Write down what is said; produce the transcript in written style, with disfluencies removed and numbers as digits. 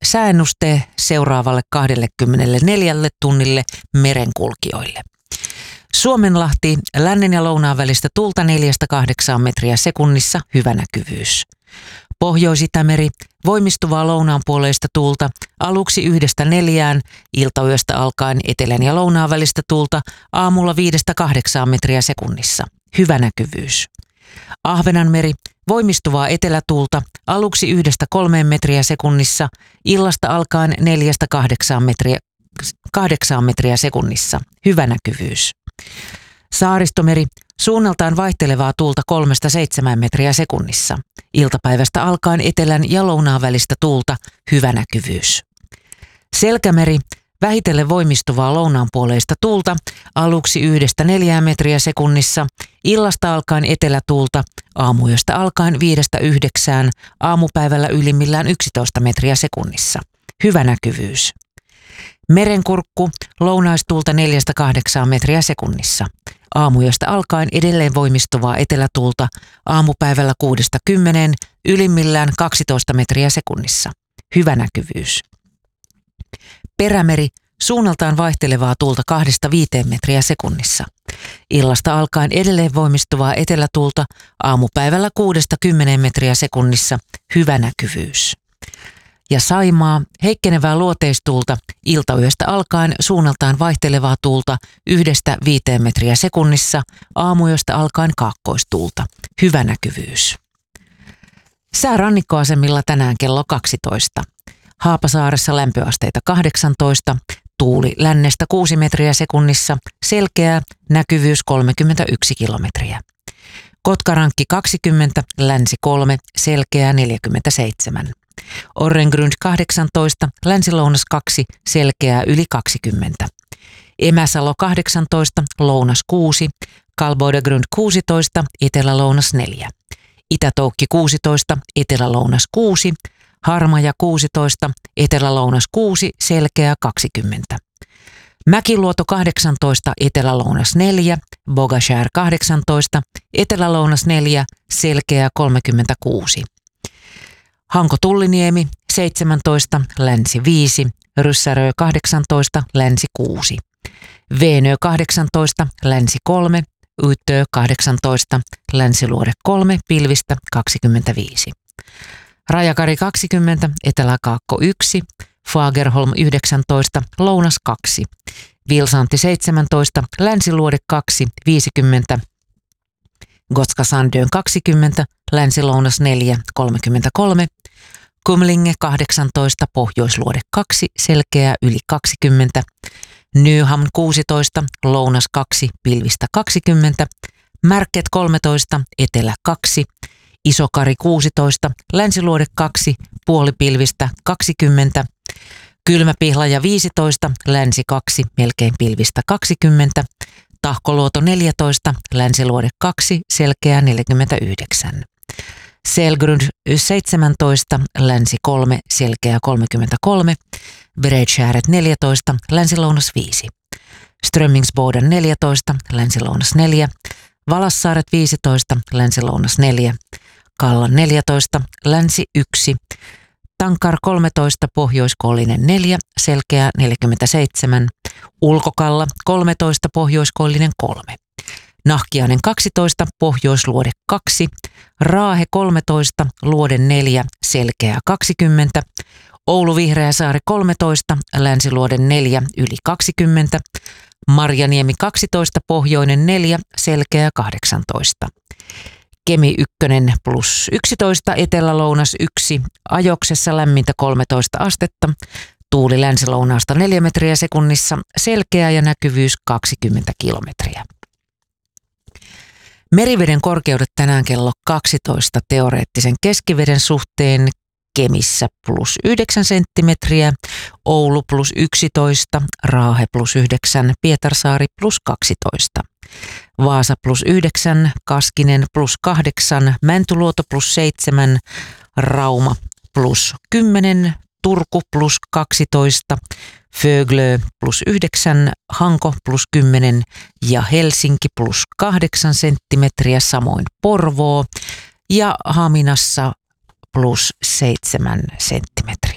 sääennuste seuraavalle 24 tunnille merenkulkijoille. Suomenlahti, lännen ja lounaan välistä tuulta 4-8 metriä sekunnissa, hyvä näkyvyys. Pohjois-Itämeri, voimistuvaa lounaanpuoleista tuulta, aluksi 1-4, iltayöstä alkaen etelän ja lounaan välistä tuulta, aamulla 5-8 metriä sekunnissa, hyvä näkyvyys. Ahvenanmeri, voimistuvaa etelätuulta, aluksi 1-3 metriä sekunnissa, illasta alkaen 4-8 metriä sekunnissa, hyvä näkyvyys. Saaristomeri, suunnaltaan vaihtelevaa tuulta 3-7 metriä sekunnissa. Iltapäivästä alkaen etelän ja lounaan välistä tuulta, hyvä näkyvyys. Selkämeri, vähitellen voimistuvaa lounaanpuoleista tuulta, aluksi 1-4 metriä sekunnissa, illasta alkaen etelätuulta, aamuyöstä alkaen 5-9, aamupäivällä ylimmillään 11 metriä sekunnissa, hyvä näkyvyys. Merenkurkku, lounaistuulta 4-8 metriä sekunnissa. Aamuyöstä alkaen edelleen voimistuvaa etelätuulta, aamupäivällä 6-10, ylimmillään 12 metriä sekunnissa. Hyvä näkyvyys. Perämeri, suunnaltaan vaihtelevaa tuulta 2-5 metriä sekunnissa. Illasta alkaen edelleen voimistuvaa etelätuulta, aamupäivällä 6-10 metriä sekunnissa. Hyvä näkyvyys. Ja Saimaa, heikkenevää luoteistuulta, iltayöstä alkaen suunnaltaan vaihtelevaa tuulta 1-5 metriä sekunnissa, aamuyöstä alkaen kaakkoistuulta, hyvä näkyvyys. Sää rannikkoasemilla tänään kello 12. Haapasaaressa lämpöasteita 18, tuuli lännestä 6 metriä sekunnissa, selkeää, näkyvyys 31 kilometriä. Kotkarankki 20, länsi 3, selkeää 47. Orrengrund 18, länsi-lounas 2, selkeää yli 20. Emäsalo 18, lounas 6, Kalboidegrund 16, etelä-lounas 4. Itätoukki 16, etelä-lounas 6, Harmaja 16, etelä-lounas 6, selkeää 20. Mäkiluoto 18, etelä-lounas 4, Bogashär 18, etelä-lounas 4, selkeää 36. Hanko-Tulliniemi 17, länsi 5, Ryssärö 18, länsi 6. Veenö 18, länsi 3, Yttö 18, länsiluode 3, pilvistä 25. Rajakari 20, eteläkaakko 1, Fagerholm 19, lounas 2. Vilsanti 17, länsiluode 2, 50. Gotska Sandön 20, länsi-lounas 4, 33. Kumlinge 18, pohjoisluode 2, selkeää yli 20. Nyhamn 16, lounas 2, pilvistä 20. Märket 13, etelä 2. Isokari 16, länsiluode 2, puolipilvistä 20. Kylmäpihlaja 15, länsi 2, melkein pilvistä 20. Tahkoluoto 14, länsiluode 2, selkeää 49. Selgrund 17, länsi 3, selkeää 33. Bredskärret 14, länsilounas 5. Strömmingsboden 14, länsilounas 4. Valassaaret 15, länsilounas 4. Kallan 14, länsi 1. Tankar 13, pohjoiskoillinen 4, selkeää 47. Ulkokalla 13, pohjoiskoillinen 3. Nahkiainen 12, pohjoisluode 2. Raahe 13, luode 4, selkeää 20. Oulu Vihreäsaari 13, länsiluode 4, yli 20. Marjaniemi 12, pohjoinen 4, selkeää 18. Kemi 1 plus 11, etelä-lounas 1, Ajoksessa lämmintä 13 astetta, tuuli länsilounaasta 4 metriä sekunnissa, selkeä ja näkyvyys 20 kilometriä. Meriveden korkeudet tänään kello 12 teoreettisen keskiveden suhteen: Kemissä plus 9 senttimetriä, Oulu plus 11, Raahe plus 9, Pietarsaari plus 12. Vaasa plus 9, Kaskinen plus 8, Mäntyluoto plus 7, Rauma plus 10, Turku plus 12, Föglö plus 9, Hanko plus 10 ja Helsinki plus 8 senttimetriä, samoin Porvoo ja Haminassa plus 7 senttimetriä.